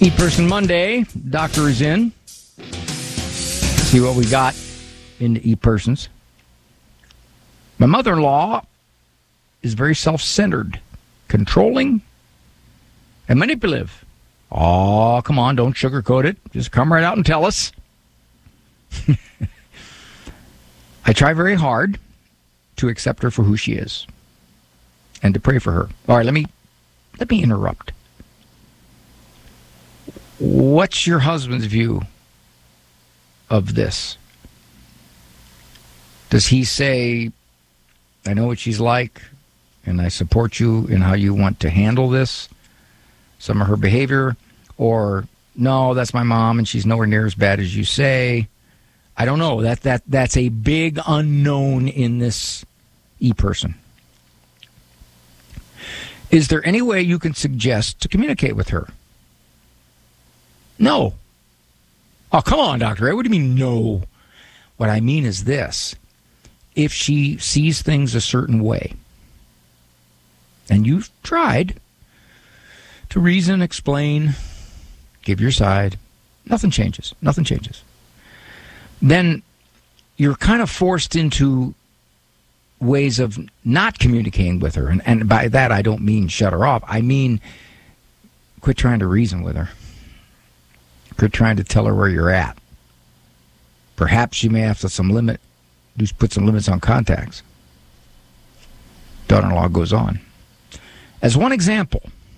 E-Person Monday. Doctor is in. See what we got in the E-Persons. My mother-in-law is very self-centered, controlling, and manipulative. Oh, come on, don't sugarcoat it. Just come right out and tell us. I try very hard to accept her for who she is and to pray for her. All right, let me interrupt. What's your husband's view of this? Does he say, I know what she's like, and I support you in how you want to handle this, some of her behavior, or no, that's my mom and she's nowhere near as bad as you say? I don't know. That's a big unknown in this E-Person. Is there any way you can suggest to communicate with her? No. Oh, come on, Dr. A. What do you mean, no? What I mean is this. If she sees things a certain way, and you've tried to reason, explain, give your side, nothing changes. Nothing changes. Then you're kind of forced into ways of not communicating with her. And by that, I don't mean shut her off. I mean, quit trying to reason with her. Quit trying to tell her where you're at. Perhaps you may have to put some limits on contacts. Daughter-in-law goes on. As one example,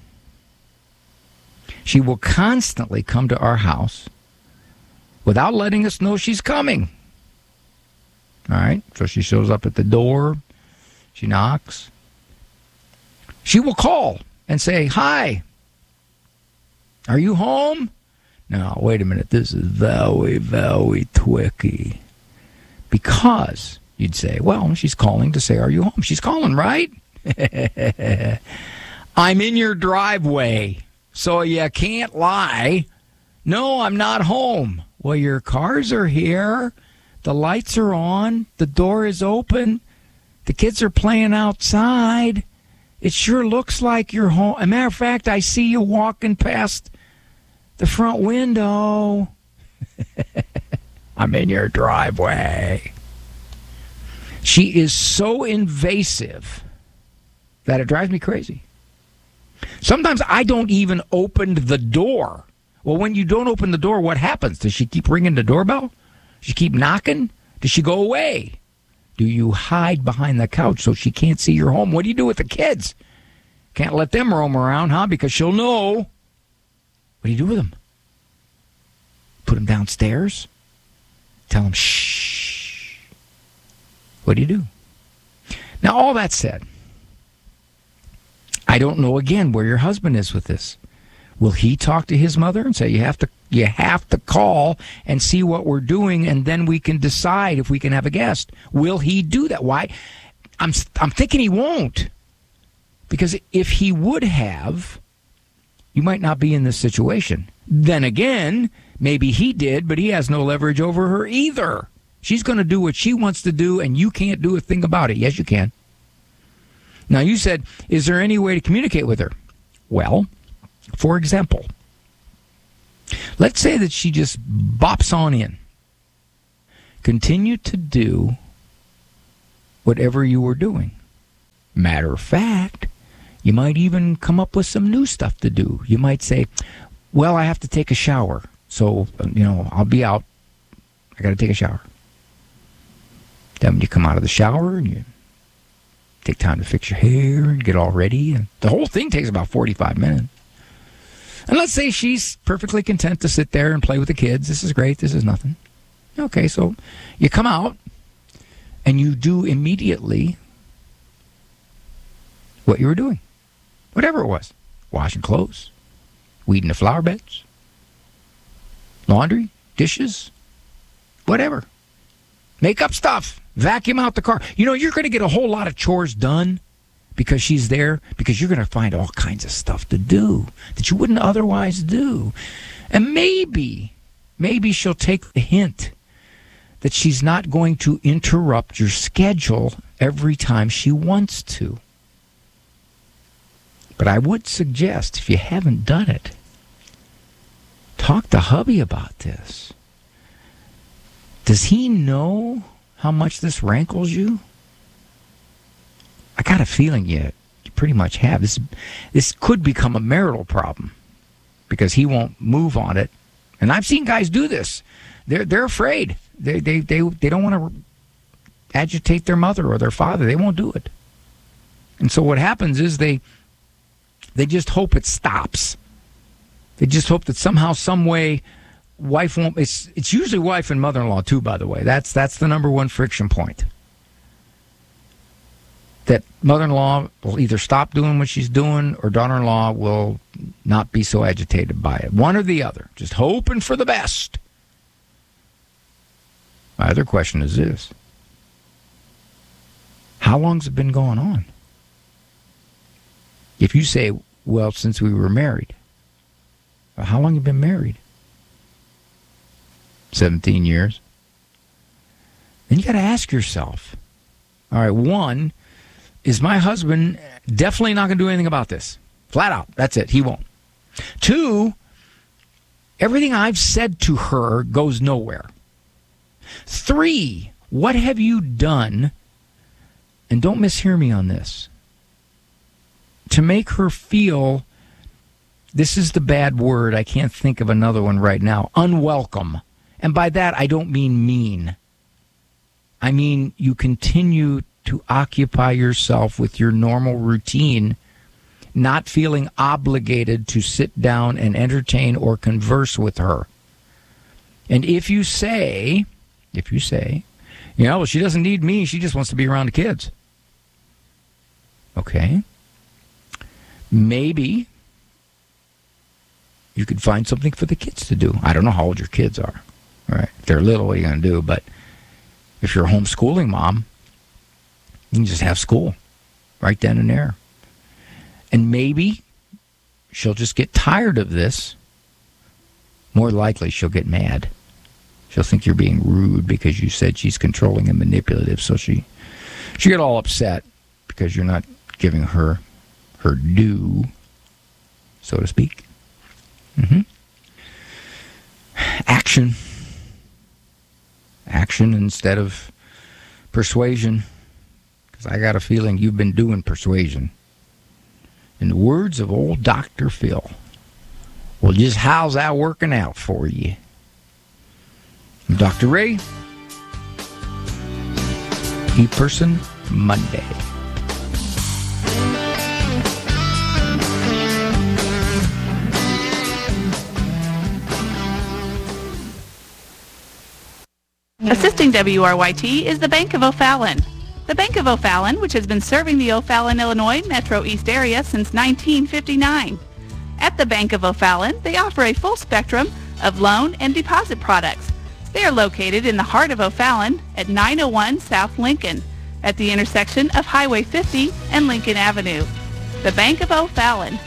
she will constantly come to our house without letting us know she's coming. All right? So she shows up at the door. She knocks. She will call and say, hi, are you home? Now, wait a minute. This is very, very tricky. Because you'd say, well, she's calling to say, are you home? She's calling, right? I'm in your driveway, so you can't lie. No, I'm not home. Well, your cars are here. The lights are on. The door is open. The kids are playing outside. It sure looks like you're home. As a matter of fact, I see you walking past the front window. I'm in your driveway. She is so invasive that it drives me crazy. Sometimes I don't even open the door. Well, when you don't open the door, what happens? Does she keep ringing the doorbell? Does she keep knocking? Does she go away? Do you hide behind the couch so she can't see your home? What do you do with the kids? Can't let them roam around, huh? Because she'll know. What do you do with them? Put them downstairs? Tell them, shh. What do you do? Now, all that said, I don't know, again, where your husband is with this. Will he talk to his mother and say, you have to call and see what we're doing, and then we can decide if we can have a guest? Will he do that? Why? I'm thinking he won't. Because if he would have, you might not be in this situation. Then again, maybe he did, but he has no leverage over her either. She's going to do what she wants to do, and you can't do a thing about it. Yes, you can. Now, you said, is there any way to communicate with her? Well, for example, let's say that she just bops on in. Continue to do whatever you were doing. Matter of fact, you might even come up with some new stuff to do. You might say, well, I have to take a shower. So, I'll be out. I got to take a shower. Then when you come out of the shower and you take time to fix your hair and get all ready, and the whole thing takes about 45 minutes. And let's say she's perfectly content to sit there and play with the kids. This is great. This is nothing. Okay, so you come out and you do immediately what you were doing. Whatever it was. Washing clothes, weeding the flower beds, laundry, dishes, whatever. Make up stuff. Vacuum out the car. You're going to get a whole lot of chores done because she's there, because you're going to find all kinds of stuff to do that you wouldn't otherwise do. And maybe she'll take the hint that she's not going to interrupt your schedule every time she wants to. But I would suggest, if you haven't done it, talk to hubby about this. Does he know how much this rankles you? I got a feeling you pretty much have. This could become a marital problem because he won't move on it. And I've seen guys do this. They're afraid. They don't want to agitate their mother or their father. They won't do it. And so what happens is they just hope it stops. They just hope that somehow, some way, wife won't. It's usually wife and mother-in-law too, by the way. That's the number one friction point. That mother-in-law will either stop doing what she's doing or daughter-in-law will not be so agitated by it. One or the other. Just hoping for the best. My other question is this. How long's it been going on? If you say, well, since we were married. Well, how long have you been married? 17 years. Then you got to ask yourself, all right, one, is my husband definitely not going to do anything about this? Flat out. That's it. He won't. Two, everything I've said to her goes nowhere. Three, what have you done, and don't mishear me on this, to make her feel, this is the bad word, I can't think of another one right now, unwelcome. And by that, I don't mean mean. I mean, you continue to occupy yourself with your normal routine, not feeling obligated to sit down and entertain or converse with her. And if you say, well, she doesn't need me, she just wants to be around the kids. Okay. Maybe you could find something for the kids to do. I don't know how old your kids are. All right. If they're little, what are you going to do? But if you're a homeschooling mom, you can just have school right then and there. And maybe she'll just get tired of this. More likely, she'll get mad. She'll think you're being rude because you said she's controlling and manipulative. So she'll get all upset because you're not giving her her due, so to speak. Action instead of persuasion, because I got a feeling you've been doing persuasion. In the words of old Dr. Phil, well, just how's that working out for you? I'm Dr. Ray. E-Person Monday. Assisting WRYT is the Bank of O'Fallon. The Bank of O'Fallon, which has been serving the O'Fallon, Illinois Metro East area since 1959. At the Bank of O'Fallon, they offer a full spectrum of loan and deposit products. They are located in the heart of O'Fallon at 901 South Lincoln, at the intersection of Highway 50 and Lincoln Avenue. The Bank of O'Fallon,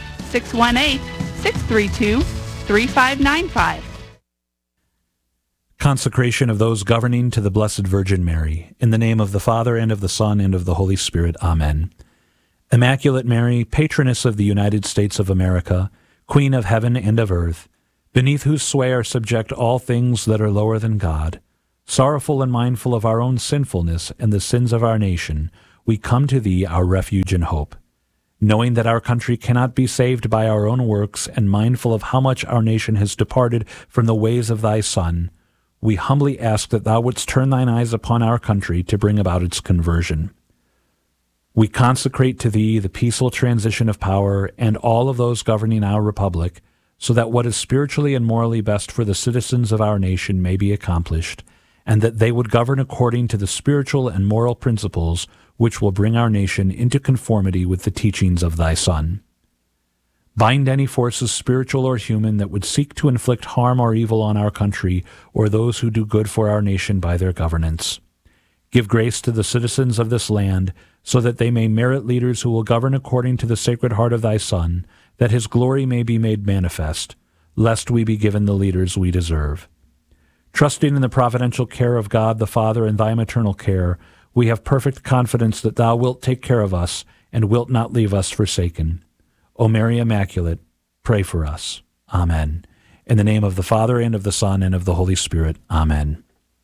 618-632-3595. Consecration of those governing to the Blessed Virgin Mary. In the name of the Father, and of the Son, and of the Holy Spirit. Amen. Immaculate Mary, patroness of the United States of America, Queen of heaven and of earth, beneath whose sway are subject all things that are lower than God, sorrowful and mindful of our own sinfulness and the sins of our nation, we come to thee, our refuge and hope. Knowing that our country cannot be saved by our own works, and mindful of how much our nation has departed from the ways of thy Son, we humbly ask that thou wouldst turn thine eyes upon our country to bring about its conversion. We consecrate to thee the peaceful transition of power and all of those governing our republic, so that what is spiritually and morally best for the citizens of our nation may be accomplished, and that they would govern according to the spiritual and moral principles which will bring our nation into conformity with the teachings of thy Son. Bind any forces, spiritual or human, that would seek to inflict harm or evil on our country or those who do good for our nation by their governance. Give grace to the citizens of this land, so that they may merit leaders who will govern according to the Sacred Heart of thy Son, that his glory may be made manifest, lest we be given the leaders we deserve. Trusting in the providential care of God the Father and thy maternal care, we have perfect confidence that thou wilt take care of us and wilt not leave us forsaken. O Mary Immaculate, pray for us. Amen. In the name of the Father, and of the Son, and of the Holy Spirit. Amen.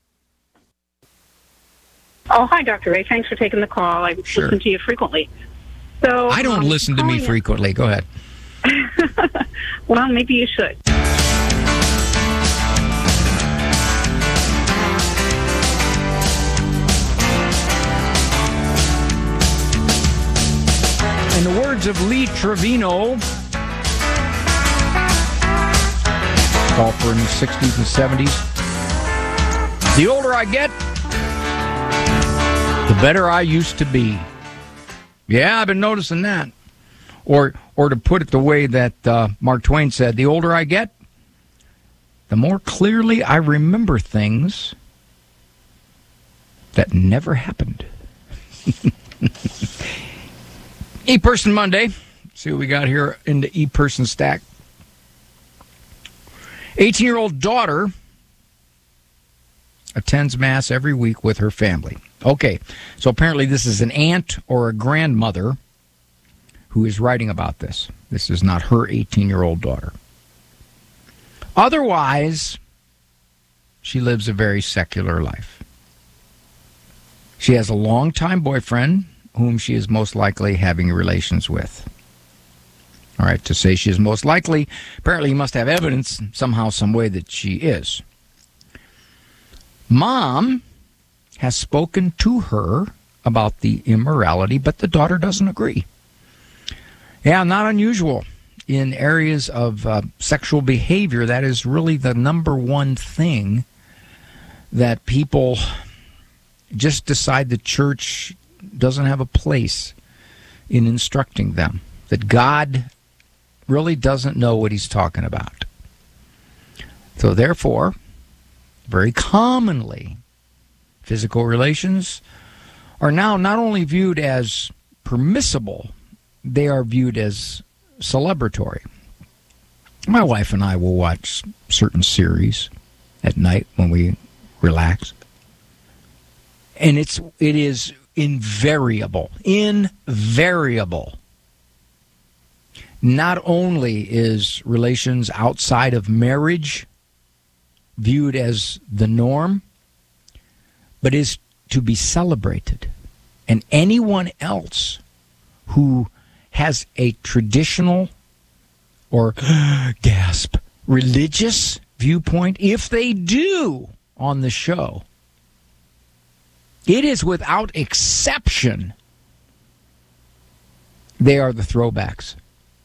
Oh, hi, Dr. Ray. Thanks for taking the call. I listen to you frequently. So I don't listen to me frequently. Go ahead. Well, maybe you should. In the words of Lee Trevino, golfer in the 60s and 70s, the older I get, the better I used to be. Yeah, I've been noticing that. Or to put it the way that Mark Twain said, the older I get, the more clearly I remember things that never happened. E-Person Monday. See what we got here in the E-Person stack. 18-year-old daughter attends Mass every week with her family. Okay, so apparently this is an aunt or a grandmother who is writing about this. This is not her 18-year-old daughter. Otherwise, she lives a very secular life. She has a longtime boyfriend whom she is most likely having relations with. All right, to say she is most likely, apparently you must have evidence somehow, some way that she is. Mom has spoken to her about the immorality, but the daughter doesn't agree. Yeah, not unusual. In areas of sexual behavior, that is really the number one thing that people just decide the church doesn't have a place in instructing them, that God really doesn't know what he's talking about. So therefore, very commonly, physical relations are now not only viewed as permissible, they are viewed as celebratory. My wife and I will watch certain series at night when we relax. And it is invariable. Not only is relations outside of marriage viewed as the norm, but is to be celebrated. And anyone else who has a traditional or, gasp, religious viewpoint, if they do on the show, it is without exception, they are the throwbacks.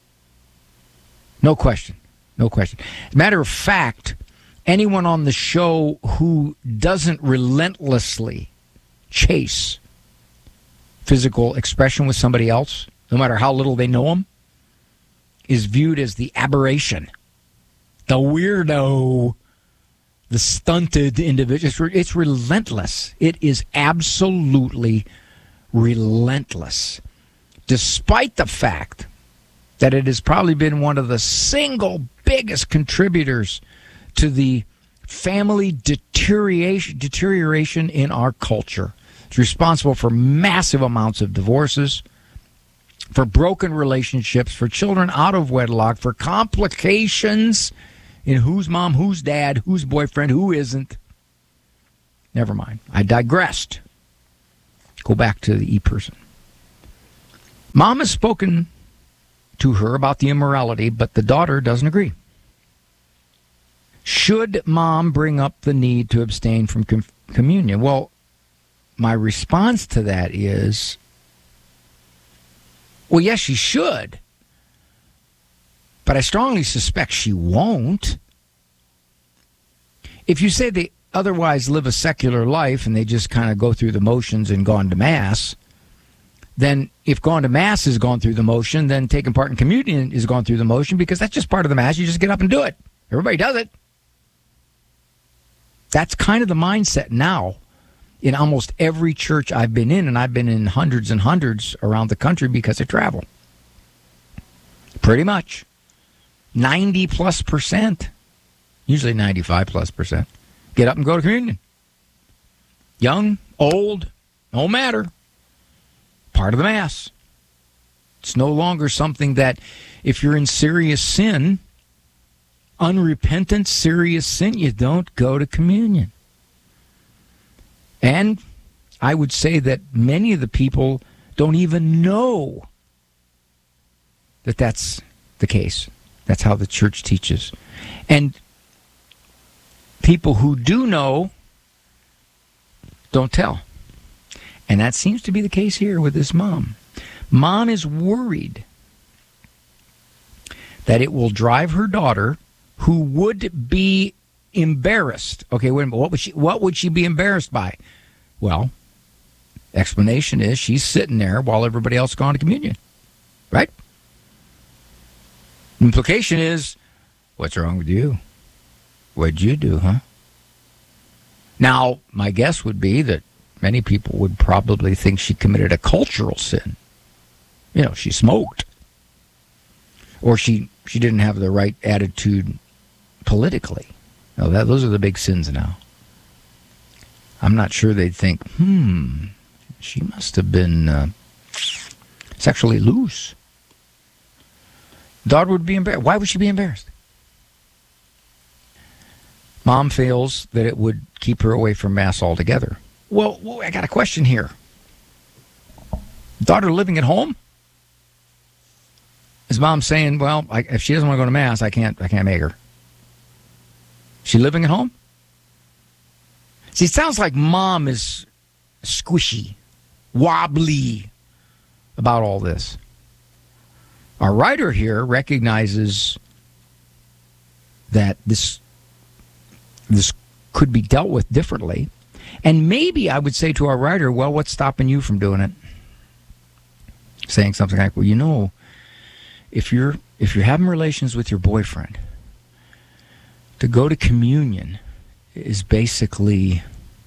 No question. No question. As a matter of fact, anyone on the show who doesn't relentlessly chase physical expression with somebody else, no matter how little they know them, is viewed as the aberration, the weirdo, the stunted individual. It's relentless. It is absolutely relentless, despite the fact that it has probably been one of the single biggest contributors to the family deterioration in our culture. It's responsible for massive amounts of divorces, for broken relationships, for children out of wedlock, for complications in who's mom, who's dad, who's boyfriend, who isn't. Never mind. I digressed. Go back to the E-Person. Mom has spoken to her about the immorality, but the daughter doesn't agree. Should mom bring up the need to abstain from communion? Well, my response to that is, well, yes, she should. But I strongly suspect she won't. If you say they otherwise live a secular life and they just kind of go through the motions and gone to Mass, then if going to Mass is gone through the motion, then taking part in communion is gone through the motion, because that's just part of the Mass. You just get up and do it. Everybody does it. That's kind of the mindset now in almost every church I've been in, and I've been in hundreds and hundreds around the country because I travel. Pretty much. 90+%, usually 95+%, get up and go to communion. Young, old, no matter. Part of the Mass. It's no longer something that, if you're in serious sin, unrepentant, serious sin, you don't go to communion. And I would say that many of the people don't even know that that's the case. That's how the church teaches. And people who do know don't tell. And that seems to be the case here with this mom. Mom is worried that it will drive her daughter, who would be embarrassed. Okay, wait a minute. What would she be embarrassed by? Well, explanation is she's sitting there while everybody else is going to communion. Right? Implication is, what's wrong with you? What'd you do, huh? Now, my guess would be that many people would probably think she committed a cultural sin. You know, she smoked. Or she didn't have the right attitude politically. Now, those are the big sins now. I'm not sure they'd think, she must have been sexually loose. Daughter would be embarrassed. Why would she be embarrassed? Mom feels that it would keep her away from Mass altogether. Well, I got a question here. Daughter living at home? Is Mom saying, well, if she doesn't want to go to Mass, I can't make her? She living at home? See, it sounds like Mom is squishy, wobbly about all this. Our writer here recognizes that this could be dealt with differently. And maybe I would say to our writer, well, what's stopping you from doing it? Saying something like, well, you know, if you're having relations with your boyfriend, to go to communion is basically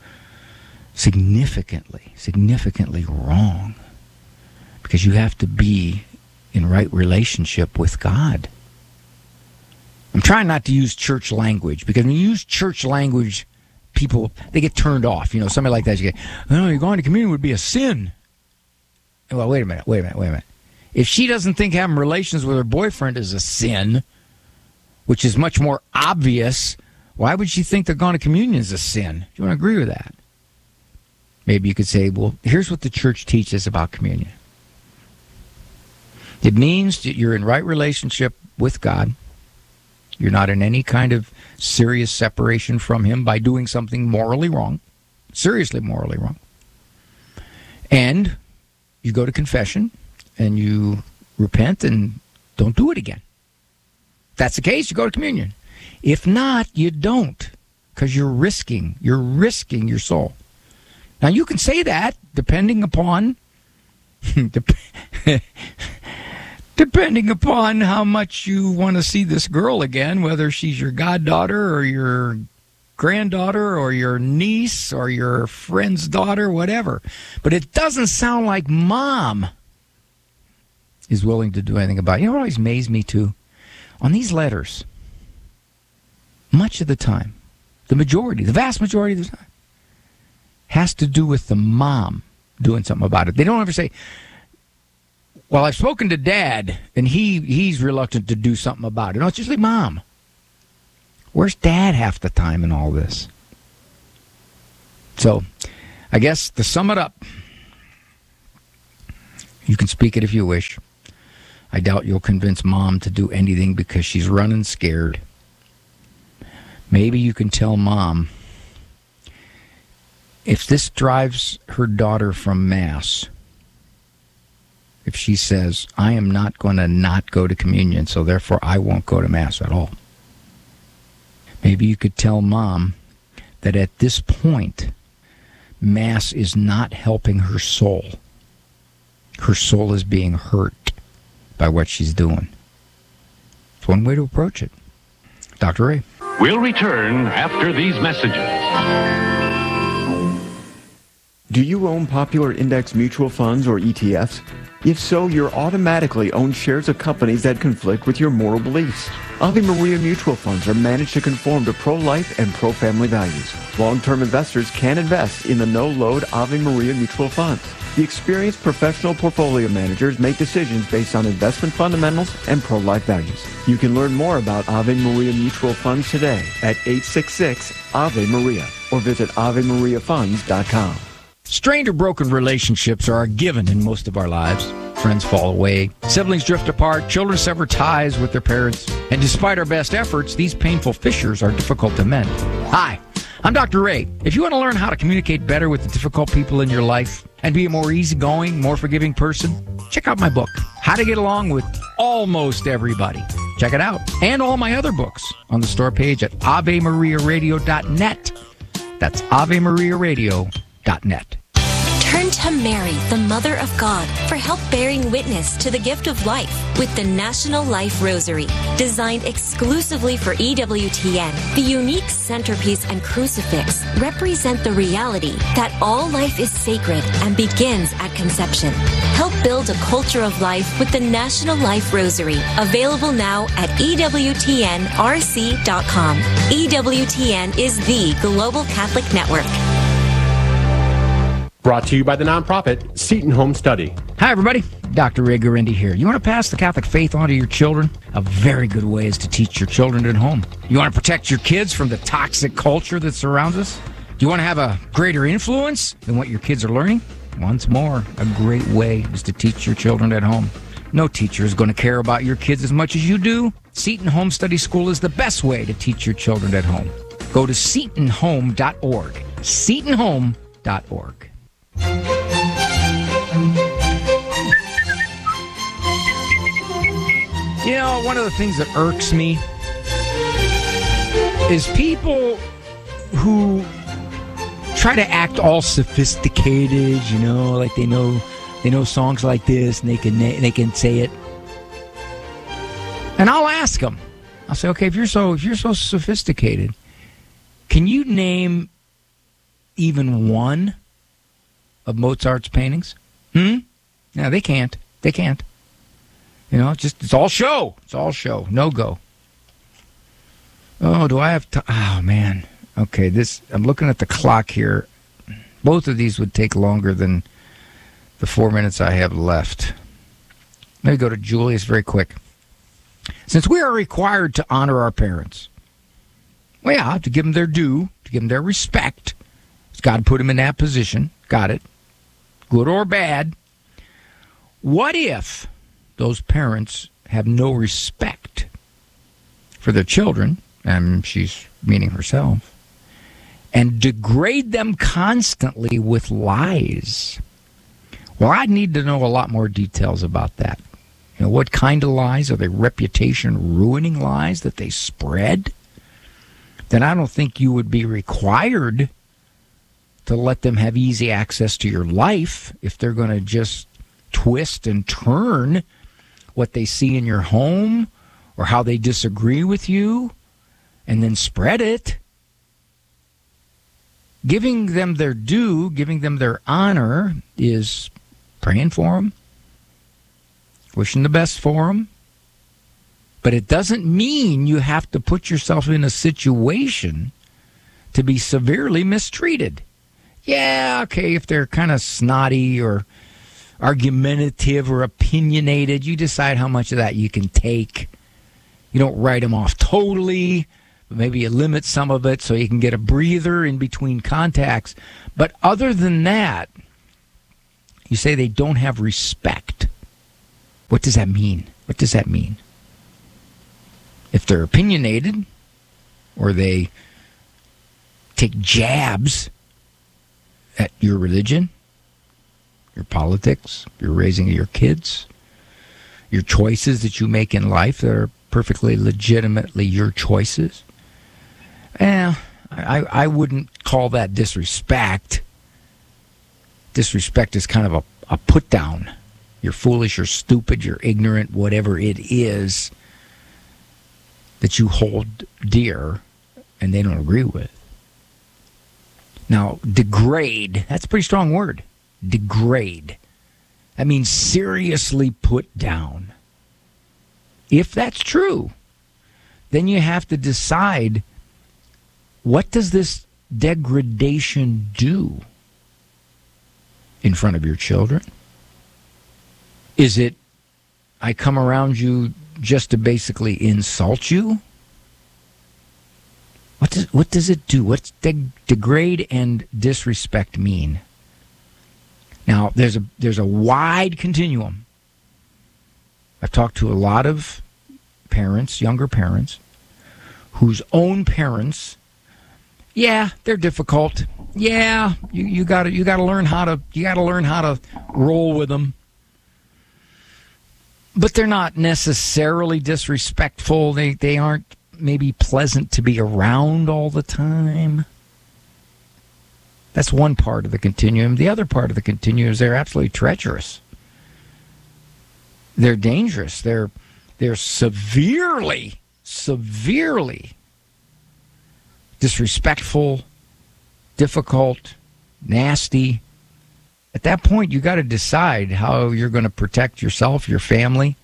significantly wrong, because you have to be in right relationship with God. I'm trying not to use church language, because when you use church language, people, they get turned off. You know, somebody like that, you get, oh, you're going to communion would be a sin. Well, wait a minute. If she doesn't think having relations with her boyfriend is a sin, which is much more obvious, why would she think that going to communion is a sin? Do you want to agree with that? Maybe you could say, well, here's what the church teaches about communion. It means that you're in right relationship with God. You're not in any kind of serious separation from Him by doing something morally wrong, seriously morally wrong. And you go to confession and you repent and don't do it again. If that's the case, you go to communion. If not, you don't, because you're risking your soul. Now, you can say that depending upon depending upon how much you want to see this girl again, whether she's your goddaughter or your granddaughter or your niece or your friend's daughter, whatever. But it doesn't sound like Mom is willing to do anything about it. You know what always amazed me, too? On these letters, much of the time, the vast majority of the time, has to do with the mom doing something about it. They don't ever say, well, I've spoken to Dad, and he's reluctant to do something about it. No, it's usually Mom. Where's Dad half the time in all this? So, I guess to sum it up, you can speak it if you wish. I doubt you'll convince Mom to do anything because she's running scared. Maybe you can tell Mom, if this drives her daughter from Mass, if she says, I am not going to not go to communion, so therefore I won't go to Mass at all. Maybe you could tell Mom that at this point, Mass is not helping her soul. Her soul is being hurt by what she's doing. It's one way to approach it. Dr. Ray. We'll return after these messages. Do you own popular index mutual funds or ETFs? If so, you're automatically own shares of companies that conflict with your moral beliefs. Ave Maria mutual funds are managed to conform to pro-life and pro-family values. Long-term investors can invest in the no-load Ave Maria mutual funds. The experienced professional portfolio managers make decisions based on investment fundamentals and pro-life values. You can learn more about Ave Maria mutual funds today at 866-AVE-MARIA or visit AveMariaFunds.com. Strained or broken relationships are a given in most of our lives. Friends fall away, siblings drift apart, children sever ties with their parents, and despite our best efforts, these painful fissures are difficult to mend. Hi, I'm Dr. Ray. If you want to learn how to communicate better with the difficult people in your life and be a more easygoing, more forgiving person, check out my book, How to Get Along with Almost Everybody. Check it out. And all my other books on the store page at AveMariaRadio.net. That's AveMariaRadio.net. Turn to Mary, the Mother of God, for help bearing witness to the gift of life with the National Life Rosary. Designed exclusively for EWTN, the unique centerpiece and crucifix represent the reality that all life is sacred and begins at conception. Help build a culture of life with the National Life Rosary. Available now at EWTNRC.com. EWTN is the Global Catholic Network. Brought to you by the nonprofit Seton Home Study. Hi, everybody. Dr. Ray Guarendi here. You want to pass the Catholic faith on to your children? A very good way is to teach your children at home. You want to protect your kids from the toxic culture that surrounds us? Do you want to have a greater influence than what your kids are learning? Once more, a great way is to teach your children at home. No teacher is going to care about your kids as much as you do. Seton Home Study School is the best way to teach your children at home. Go to SetonHome.org. SetonHome.org. You know, one of the things that irks me is people who try to act all sophisticated, you know, like they know songs like this and they can say it. And I'll ask them. I'll say, okay, if you're so sophisticated, can you name even one of Mozart's paintings? No, they can't. They can't. You know, it's all show. It's all show. No go. Oh, do I have to? Oh, man. Okay, I'm looking at the clock here. Both of these would take longer than the 4 minutes I have left. Let me go to Julius very quick. Since we are required to honor our parents, well, yeah, to give them their due, to give them their respect. God put them in that position. Got it. Good or bad. What if those parents have no respect for their children, and she's meaning herself, and degrade them constantly with lies? Well, I'd need to know a lot more details about that. You know, what kind of lies? Are they reputation-ruining lies that they spread? Then I don't think you would be required to let them have easy access to your life if they're going to just twist and turn what they see in your home or how they disagree with you and then spread it. Giving them their due, giving them their honor is praying for them, wishing the best for them. But it doesn't mean you have to put yourself in a situation to be severely mistreated. Yeah, okay, if they're kind of snotty or argumentative or opinionated, you decide how much of that you can take. You don't write them off totally, but maybe you limit some of it so you can get a breather in between contacts. But other than that, you say they don't have respect. What does that mean? What does that mean? If they're opinionated or they take jabs at your religion, your politics, your raising of your kids, your choices that you make in life that are perfectly legitimately your choices, I wouldn't call that disrespect. Disrespect is kind of a put down. You're foolish, you're stupid, you're ignorant, whatever it is that you hold dear and they don't agree with. Now, degrade, that's a pretty strong word. Degrade. That means seriously put down. If that's true, then you have to decide, what does this degradation do in front of your children? Is it, I come around you just to basically insult you? What does it do? What's degrade and disrespect mean? Now, there's a wide continuum. I've talked to a lot of parents, younger parents, whose own parents, yeah, they're difficult. Yeah, you got to learn how to roll with them. But they're not necessarily disrespectful. They aren't maybe pleasant to be around all the time. That's one part of the continuum. The other part of the continuum is they're absolutely treacherous. They're dangerous. They're severely disrespectful, difficult, nasty. At that point, you got to decide how you're going to protect yourself, your family.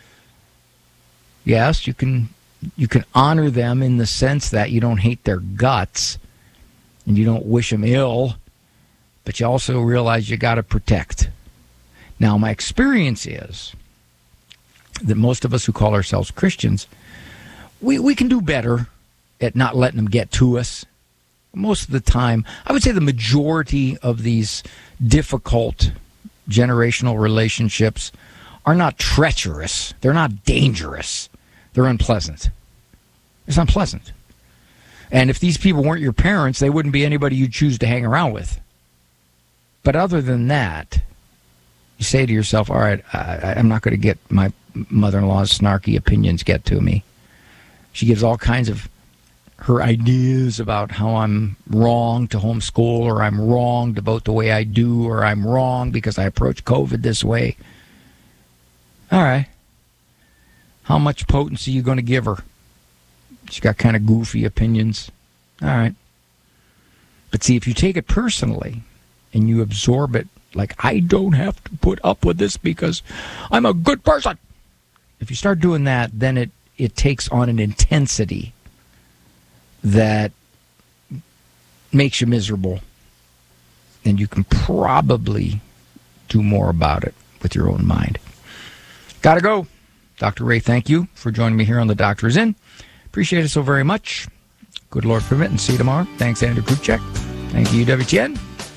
Yes, you can honor them in the sense that you don't hate their guts and you don't wish them ill, but you also realize you got to protect. Now, my experience is that most of us who call ourselves Christians, we can do better at not letting them get to us. Most of the time, I would say the majority of these difficult generational relationships are not treacherous. They're not dangerous. They're unpleasant. It's unpleasant. And if these people weren't your parents, they wouldn't be anybody you'd choose to hang around with. But other than that, you say to yourself, all right, I'm not going to get my mother-in-law's snarky opinions get to me. She gives all kinds of her ideas about how I'm wrong to homeschool, or I'm wrong to vote the way I do, or I'm wrong because I approach COVID this way. All right. How much potency are you going to give her? She's got kind of goofy opinions. All right. But see, if you take it personally and you absorb it, like, I don't have to put up with this because I'm a good person. If you start doing that, then it takes on an intensity that makes you miserable. And you can probably do more about it with your own mind. Gotta go. Dr. Ray, thank you for joining me here on The Doctor Is In. Appreciate it so very much. Good Lord permit, and see you tomorrow. Thanks, Andrew Kruchek. Thank you, WTN.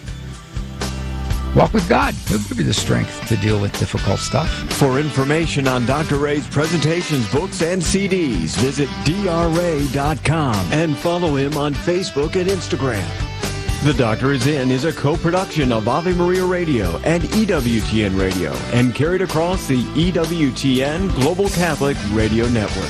Walk with God. He'll give you the strength to deal with difficult stuff. For information on Dr. Ray's presentations, books, and CDs, visit drray.com and follow him on Facebook and Instagram. The Doctor Is In is a co-production of Ave Maria Radio and EWTN Radio and carried across the EWTN Global Catholic Radio Network.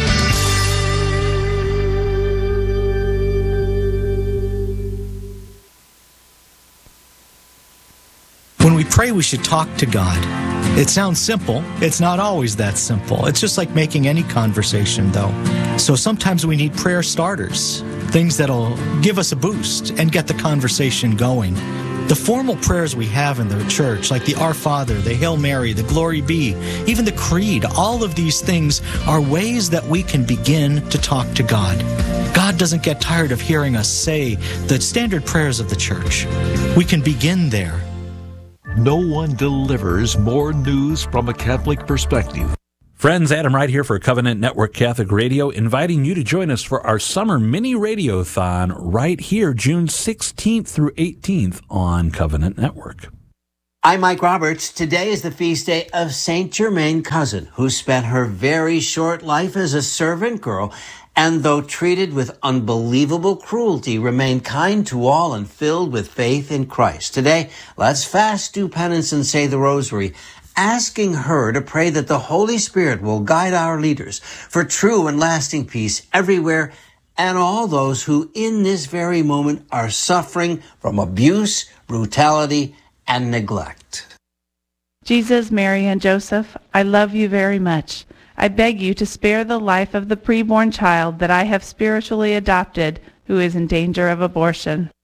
When we pray, we should talk to God. It sounds simple. It's not always that simple. It's just like making any conversation, though. So sometimes we need prayer starters, things that'll give us a boost and get the conversation going. The formal prayers we have in the church, like the Our Father, the Hail Mary, the Glory Be, even the Creed, all of these things are ways that we can begin to talk to God. God doesn't get tired of hearing us say the standard prayers of the church. We can begin there. No one delivers more news from a Catholic perspective. Friends, Adam Wright here for Covenant Network Catholic Radio, inviting you to join us for our summer mini radiothon right here, June 16th through 18th on Covenant Network. I'm Mike Roberts. Today is the feast day of Saint Germaine Cousin, who spent her very short life as a servant girl, and though treated with unbelievable cruelty, remained kind to all and filled with faith in Christ. Today, let's fast, do penance, and say the rosary, asking her to pray that the Holy Spirit will guide our leaders for true and lasting peace everywhere, and all those who in this very moment are suffering from abuse, brutality, and neglect. Jesus, Mary, and Joseph, I love you very much. I beg you to spare the life of the preborn child that I have spiritually adopted, who is in danger of abortion.